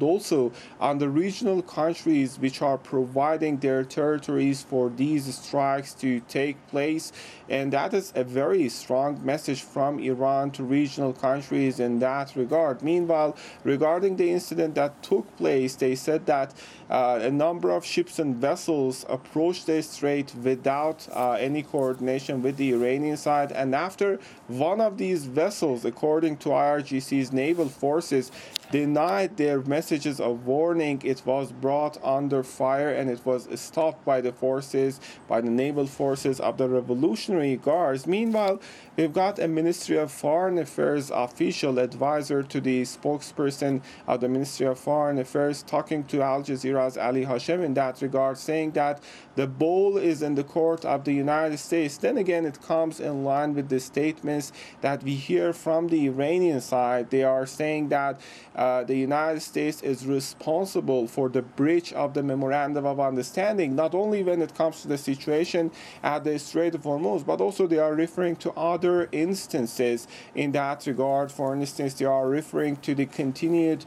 also on the regional countries which are providing their territories for these strikes to take place. And that is a very strong message from Iran to regional countries in that regard. Meanwhile, regarding the incident that took place, they said that a number of ships and vessels approached the strait without any coordination with the Iranian side. And after one of these vessels, according to IRGC's naval forces, denied their messages of warning, it was brought under fire and it was stopped by the forces, by the naval forces of the Revolutionary Guards. Meanwhile, we've got a Ministry of Foreign Affairs official advisor to the spokesperson of the Ministry of Foreign Affairs talking to Al Jazeera's Ali Hashem in that regard, saying that the ball is in the court of the United States. Then again, it comes in line with the statements that we hear from the Iranian side. They are saying that the United States is responsible for the breach of the Memorandum of Understanding, not only when it comes to the situation at the Strait of Hormuz, but also they are referring to other instances in that regard. For instance, they are referring to the continued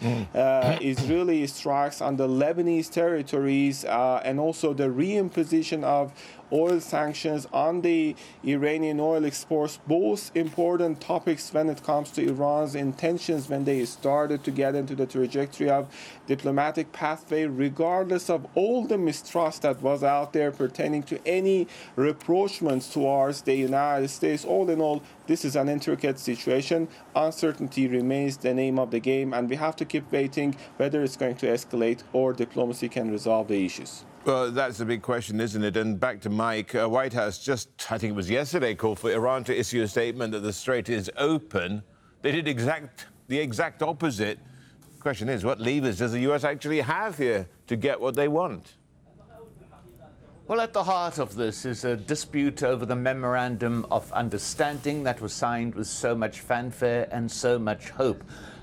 Israeli strikes on the Lebanese territories and also the reimposition of oil sanctions on the Iranian oil exports, both important topics when it comes to Iran's intentions when they started to get into the trajectory of diplomatic pathway, regardless of all the mistrust that was out there pertaining to any rapprochements towards the United States. All in all, this is an intricate situation. Uncertainty remains the name of the game, and we have to keep waiting whether it's going to escalate or diplomacy can resolve the issues. Well, that's the big question, isn't it? And back to Mike, White House just, I think it was yesterday, called for Iran to issue a statement that the strait is open. They did the exact opposite. The question is, what levers does the U.S. actually have here to get what they want? Well, at the heart of this is a dispute over the Memorandum of Understanding that was signed with so much fanfare and so much hope.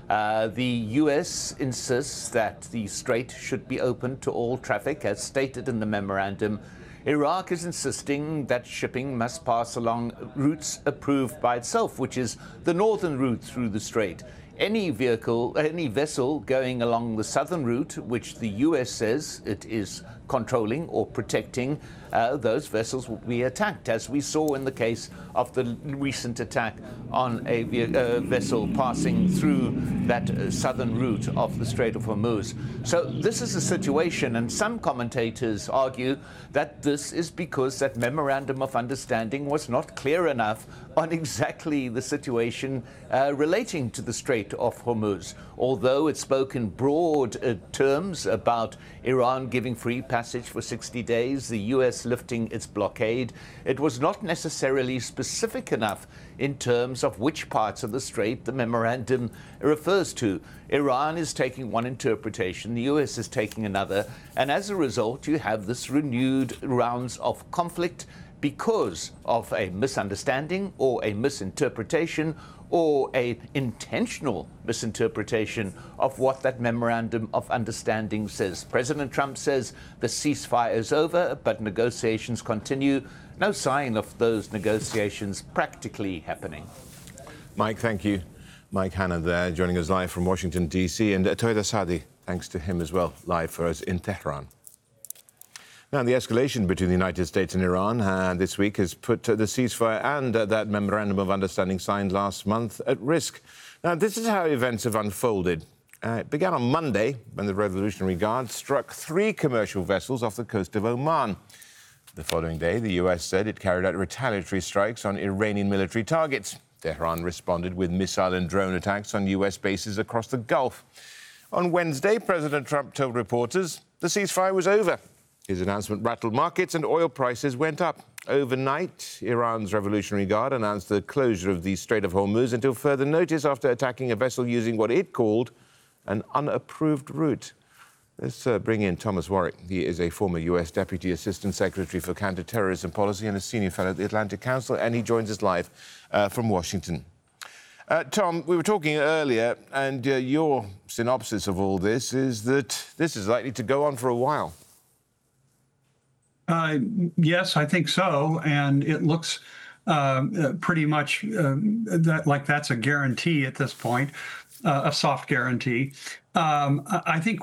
The U.S. insists that the strait should be open to all traffic, as stated in the memorandum. Iraq is insisting that shipping must pass along routes approved by itself, which is the northern route through the strait. Any vessel going along the southern route, which the U.S. says it is controlling or protecting, those vessels will be attacked, as we saw in the case of the recent attack on a vessel passing through that southern route of the Strait of Hormuz. So this is a situation, and some commentators argue that this is because that Memorandum of Understanding was not clear enough on exactly the situation relating to the Strait of Hormuz. Although it spoke in broad terms about Iran giving free passage for 60 days, the U.S. lifting its blockade, it was not necessarily specific enough in terms of which parts of the strait the memorandum refers to. Iran is taking one interpretation, the U.S. is taking another, and as a result you have this renewed rounds of conflict because of a misunderstanding or a misinterpretation or an intentional misinterpretation of what that Memorandum of Understanding says. President Trump says the ceasefire is over, but negotiations continue. No sign of those negotiations practically happening. Mike, thank you. Mike Hanna there, joining us live from Washington, D.C. And Toyota Sadi, thanks to him as well, live for us in Tehran. Now, the escalation between the United States and Iran this week has put the ceasefire and that Memorandum of Understanding signed last month at risk. Now, this is how events have unfolded. It began on Monday when the Revolutionary Guard struck 3 commercial vessels off the coast of Oman. The following day, the U.S. said it carried out retaliatory strikes on Iranian military targets. Tehran responded with missile and drone attacks on U.S. bases across the Gulf. On Wednesday, President Trump told reporters the ceasefire was over. His announcement rattled markets and oil prices went up. Overnight, Iran's Revolutionary Guard announced the closure of the Strait of Hormuz until further notice after attacking a vessel using what it called an unapproved route. Let's bring in Thomas Warwick. He is a former U.S. Deputy Assistant Secretary for Counterterrorism Policy and a senior fellow at the Atlantic Council, and he joins us live from Washington. Tom, we were talking earlier, and your synopsis of all this is that this is likely to go on for a while. Yes, I think so, and it looks pretty much like that's a guarantee at this point, a soft guarantee. I think